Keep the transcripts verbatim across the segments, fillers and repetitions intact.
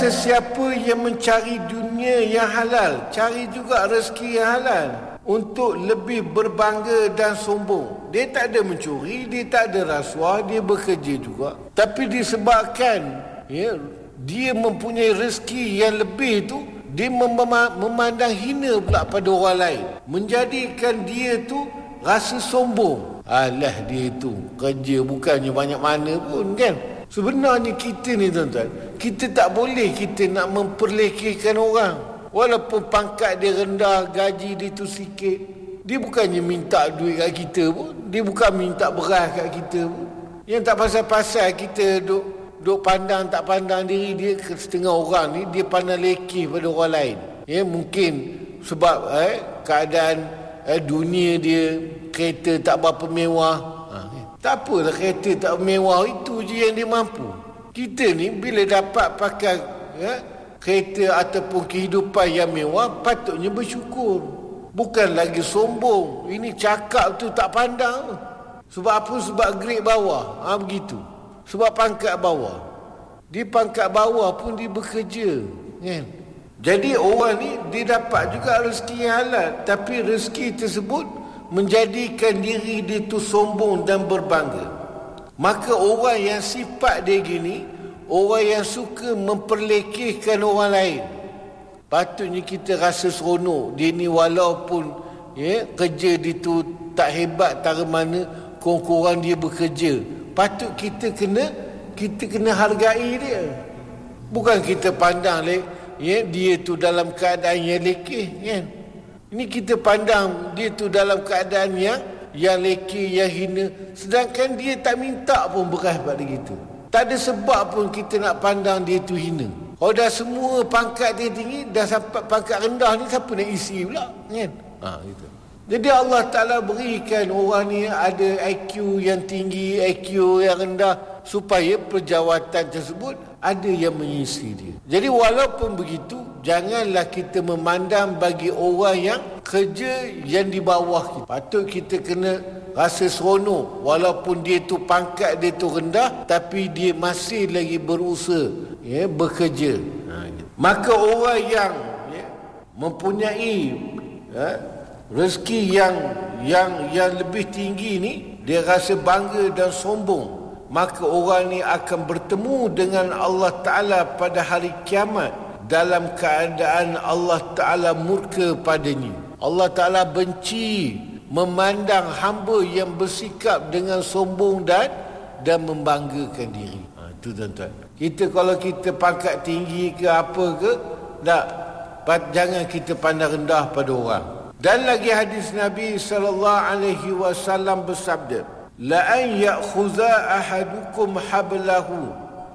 sesiapa yang mencari dunia yang halal, cari juga rezeki yang halal untuk lebih berbangga dan sombong. Dia tak ada mencuri, dia tak ada rasuah, dia bekerja juga. Tapi disebabkan ya, dia mempunyai rezeki yang lebih tu, dia mem- memandang hina pula pada orang lain, menjadikan dia tu rasa sombong. Alah, dia tu kerja bukannya banyak mana pun kan. Sebenarnya kita ni tuan-tuan, kita tak boleh kita nak memperlekehkan orang. Walaupun pangkat dia rendah, gaji dia tu sikit, dia bukannya minta duit kat kita pun, dia bukan minta beras kat kita pun. Yang tak pasal-pasal kita duk duk pandang tak pandang diri dia. Setengah orang ni dia pandang lekeh pada orang lain. Ya, mungkin sebab eh, keadaan eh, dunia dia, kereta tak berapa mewah. Ha, eh. Tak apalah kereta tak mewah, itu je yang dia mampu. Kita ni bila dapat pakai eh, kereta ataupun kehidupan yang mewah, patutnya bersyukur. Bukan lagi sombong. Ini cakap tu tak pandang. Sebab apa? Sebab grade bawah. Ha, begitu. Sebab pangkat bawah. Di pangkat bawah pun dia bekerja. Kan? Jadi orang ni dia dapat juga rezeki yang halal. Tapi rezeki tersebut menjadikan diri dia tu sombong dan berbangga. Maka orang yang sifat dia gini, orang yang suka memperlekehkan orang lain, patutnya kita rasa seronok. Dia ni walaupun ya, kerja dia tu tak hebat tara mana, kurang-kurang dia bekerja. Patut kita kena kita kena hargai dia. Bukan kita pandang le, ya, dia tu dalam keadaan yang lekeh kan. Ini kita pandang dia tu dalam keadaan yang yang lekeh, yang hina, sedangkan dia tak minta pun beras pada kita. Tak ada sebab pun kita nak pandang dia tu hina. Kalau dah semua pangkat dia tinggi, dah sampai pangkat rendah ni, siapa nak isi pula kan? Ha, gitu. Jadi Allah Ta'ala berikan orang ni ada I Q yang tinggi, I Q yang rendah, supaya perjawatan tersebut ada yang mengisi dia. Jadi walaupun begitu, janganlah kita memandang bagi orang yang kerja yang di bawah kita. Patut kita kena rasa seronok. Walaupun dia tu pangkat dia tu rendah, tapi dia masih lagi berusaha ya, bekerja. Ha, gitu. Maka orang yang ya, mempunyai ya, rezeki yang yang yang lebih tinggi ni, dia rasa bangga dan sombong. Maka orang ni akan bertemu dengan Allah Ta'ala pada hari kiamat dalam keadaan Allah Ta'ala murka padanya. Allah Ta'ala benci memandang hamba yang bersikap dengan sombong dan dan membanggakan diri. Ha, itu tuan-tuan. Kita kalau kita pangkat tinggi ke apa ke, tak, jangan kita pandang rendah pada orang. Dan lagi hadis Nabi sallallahu alaihi wasallam bersabda, la an ya'khudha ahadukum hablahu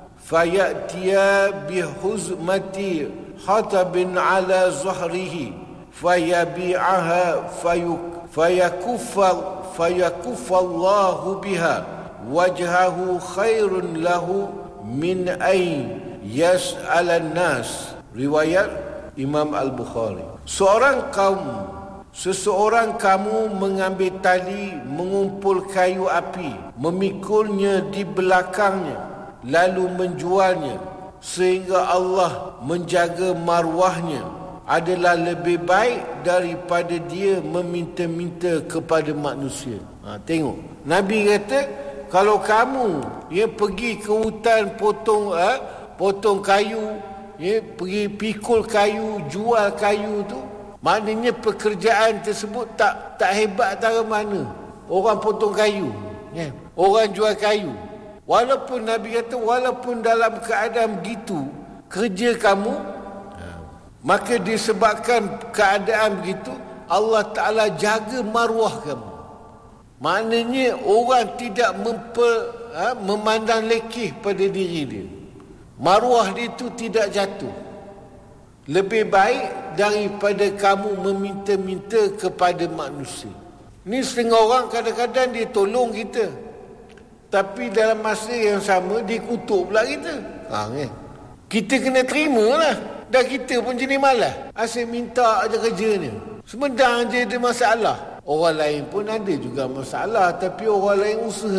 fayatiya bihuzmati hatabin ala zuhrihi fayabi'aha fayuk fayakuffa fayakuffa Allahu biha wajhahu khairun lahu min ay yas'alan nas. Riwayat Imam Al-Bukhari. Seorang kaum Seseorang kamu mengambil tali, mengumpul kayu api, memikulnya di belakangnya, lalu menjualnya, sehingga Allah menjaga marwahnya, adalah lebih baik daripada dia meminta-minta kepada manusia. Ha, tengok, Nabi kata, kalau kamu ya, pergi ke hutan potong ha, potong kayu, ya, pergi pikul kayu, jual kayu tu, maknanya pekerjaan tersebut tak tak hebat tara mana. Orang potong kayu, ya, orang jual kayu. Walaupun Nabi kata, walaupun dalam keadaan begitu kerja kamu, maka disebabkan keadaan begitu, Allah Ta'ala jaga maruah kamu. Maknanya orang tidak memper, ha, memandang lekeh pada diri dia. Maruah dia itu tidak jatuh. Lebih baik daripada kamu meminta-minta kepada manusia. Ni setengah orang kadang-kadang dia tolong kita, tapi dalam masa yang sama dia kutuk pula kita. Ha, kan? Kita kena terima lah. Dan kita pun jenis malas, asyik minta aja kerja ni. Semedang je ada masalah. Orang lain pun ada juga masalah, tapi orang lain usaha.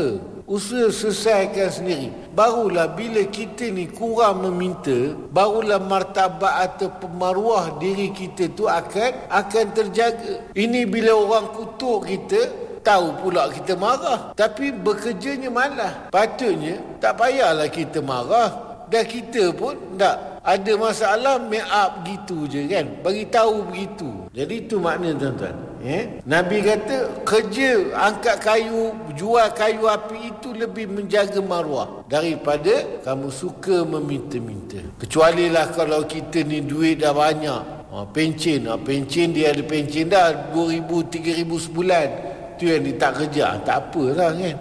Usaha selesaikan sendiri. Barulah bila kita ni kurang meminta, barulah martabat atau maruah diri kita tu akan akan terjaga. Ini bila orang kutuk kita, tahu pula kita marah, tapi bekerjanya malah. Patutnya tak payahlah kita marah, dan kita pun tak ada masalah, make up gitu je kan, bagi tahu begitu. Jadi itu makna tuan-tuan. Eh? Nabi kata kerja angkat kayu, jual kayu api itu lebih menjaga maruah daripada kamu suka meminta-minta. Kecualilah kalau kita ni duit dah banyak, ha, pencen, ha, pencen dia ada pencen dah dua ribu, tiga ribu sebulan, tu yang dia tak kerja, tak apalah kan.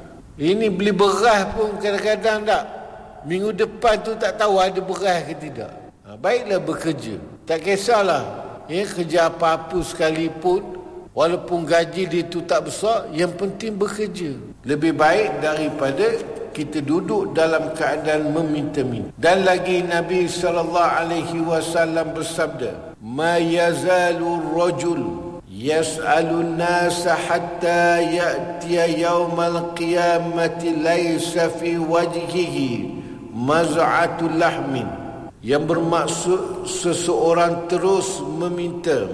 Ini beli beras pun kadang-kadang tak, minggu depan tu tak tahu ada beras ke tidak. Ha, baiklah bekerja, tak kisahlah ya, kerja apa-apa sekalipun, walaupun gaji dia tu tak besar, yang penting bekerja. Lebih baik daripada kita duduk dalam keadaan meminta-minta. Dan lagi Nabi sallallahu alaihi wasallam bersabda, ma yazalu rajul yas'alu an-nasa hatta ya'tiya yawmal qiyamati laysa fi wajhihi maz'atul lahmin. Yang bermaksud seseorang terus meminta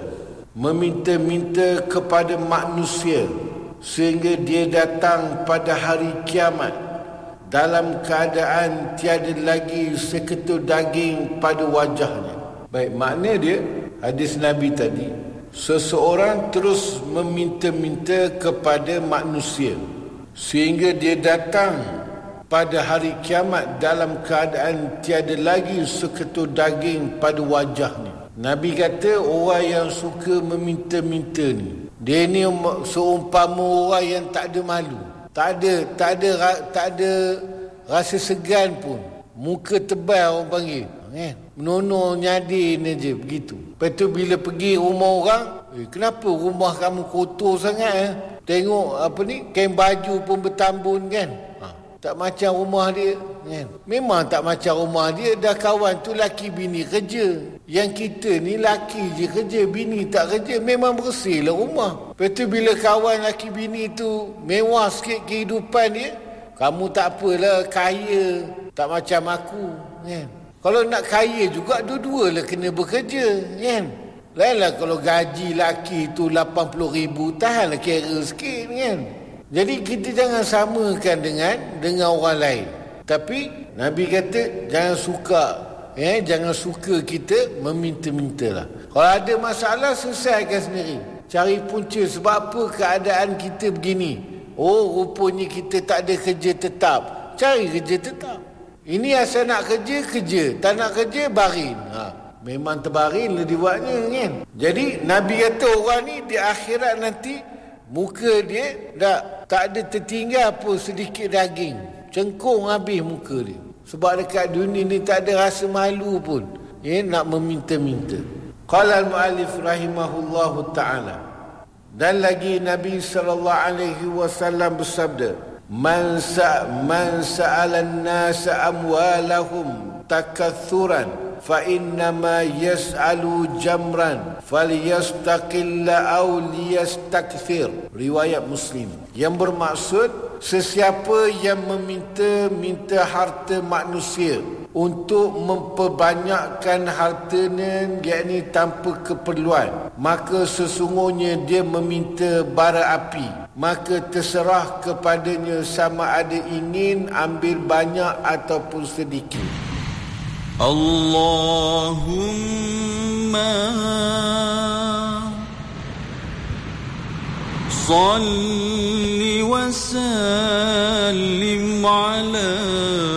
meminta-minta kepada manusia sehingga dia datang pada hari kiamat dalam keadaan tiada lagi seketul daging pada wajahnya. Baik, makna dia hadis Nabi tadi, seseorang terus meminta-minta kepada manusia sehingga dia datang pada hari kiamat dalam keadaan tiada lagi seketul daging pada wajahnya. Nabi kata orang yang suka meminta-minta ni, dia ni seumpama orang yang tak ada malu, tak ada tak ada tak ada rasa segan pun, muka tebal orang panggil kan, menono nyadin aja begitu. Lepas tu bila pergi rumah orang, eh, kenapa rumah kamu kotor sangat eh? Tengok apa ni, kain baju pun bertambun kan, tak macam rumah dia kan? Memang tak macam rumah dia. Dah kawan tu laki bini kerja, yang kita ni laki je kerja, bini tak kerja, memang bersih lah rumah. Lepas tu bila kawan laki bini tu mewah sikit kehidupan dia, kamu tak apalah kaya, tak macam aku kan? Kalau nak kaya juga, dua-dua lah kena bekerja kan? Lainlah kalau gaji laki tu lapan puluh ribu, tahanlah kira sikit kan? Jadi kita jangan samakan dengan dengan orang lain. Tapi Nabi kata jangan suka, eh jangan suka kita meminta-mintalah. Kalau ada masalah, selesaikan sendiri. Cari punca sebab apa keadaan kita begini. Oh, rupanya kita tak ada kerja tetap. Cari kerja tetap. Ini asal nak kerja, kerja. Tak nak kerja, barin. Ha, memang terbarin lah dibuatnya kan. Jadi Nabi kata orang ni di akhirat nanti muka dia dah tak ada tertinggal apa sedikit daging. Cengkung habis muka dia. Sebab dekat dunia ni tak ada rasa malu pun, ya, nak meminta-minta. Qala al-mu'allif rahimahullahu ta'ala. Dan lagi Nabi sallallahu alaihi wasallam bersabda, Man sa man sa'ala an-nasa amwalahum takathuran fa innama yas'alu jamran falyastaqilla aw liyastakthir. Riwayat Muslim. Yang bermaksud sesiapa yang meminta-minta harta manusia untuk memperbanyakkan hartanya, yakni tanpa keperluan, maka sesungguhnya dia meminta bara api. Maka terserah kepadanya sama ada ingin ambil banyak ataupun sedikit. Allahumma salli wa sallim ala